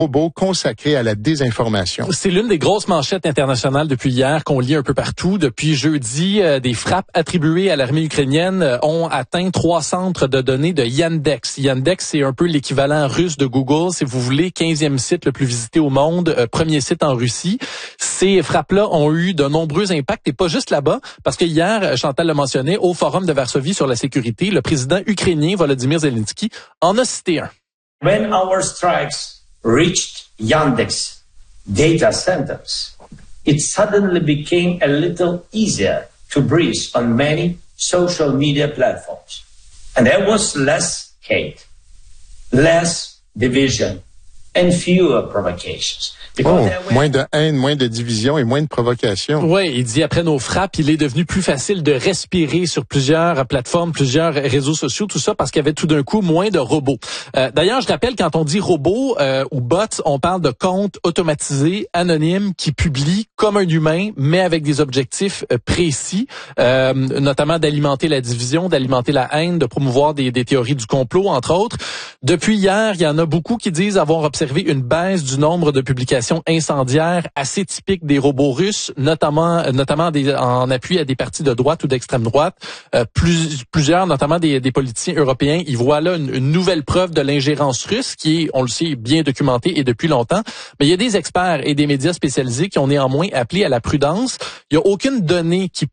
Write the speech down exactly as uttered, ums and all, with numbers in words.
robot consacré à la désinformation. C'est l'une des grosses manchettes internationales depuis hier qu'on lit un peu partout. Depuis jeudi, euh, des frappes attribuées à l'armée ukrainienne euh, ont atteint trois centres de données de Yandex. Yandex, c'est un peu l'équivalent russe de Google, si vous voulez, quinzième site le plus visité au monde, euh, premier site en Russie. Ces frappes-là ont eu de nombreux impacts, et pas juste là-bas, parce que hier, Chantal l'a mentionné, au Forum de Varsovie sur la sécurité, le président ukrainien Volodymyr Zelensky en a cité un. When our strikes reached Yandex data centers, it suddenly became a little easier to breathe on many social media platforms. And there was less hate, less division, and fewer provocations. Oh, moins de haine, moins de division et moins de provocation. Oui, il dit après nos frappes, il est devenu plus facile de respirer sur plusieurs plateformes, plusieurs réseaux sociaux, tout ça parce qu'il y avait tout d'un coup moins de robots. Euh, d'ailleurs, je rappelle, quand on dit robots euh, ou bots, on parle de comptes automatisés, anonymes, qui publient comme un humain, mais avec des objectifs euh, précis, euh, notamment d'alimenter la division, d'alimenter la haine, de promouvoir des, des théories du complot, entre autres. Depuis hier, il y en a beaucoup qui disent avoir observé une baisse du nombre de publications incendiaires assez typiques des robots russes, notamment notamment des, en appui à des partis de droite ou d'extrême droite. Euh, plus, plusieurs, notamment des, des politiciens européens, ils voient là une, une nouvelle preuve de l'ingérence russe qui est, on le sait, bien documentée et depuis longtemps. Mais il y a des experts et des médias spécialisés qui ont néanmoins appelé à la prudence. Il n'y a aucune donnée qui